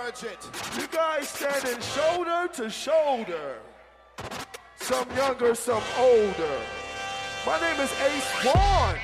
You guys standing shoulder to shoulder. Some younger, some older. My name is Ace One.